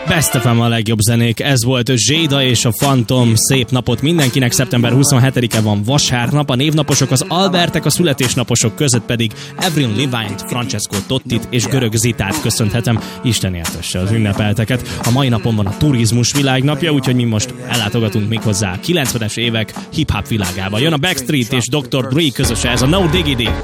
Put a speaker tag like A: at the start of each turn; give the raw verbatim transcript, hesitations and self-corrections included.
A: Best ef em a legjobb zenék, ez volt Zséda és a Phantom. Szép napot mindenkinek, szeptember huszonhetedike van, vasárnap, a névnaposok az Albertek, a születésnaposok között pedig Avril Lavigne-t, Francesco Tottit és Görög Zitát köszönhetem. Isten éltesse az ünnepelteket. A mai napon van a turizmus világnapja, úgyhogy mi most ellátogatunk még hozzá a kilencvenes évek hip-hop világába. Jön a Backstreet és doktor Dre közöse, ez a No Diggity.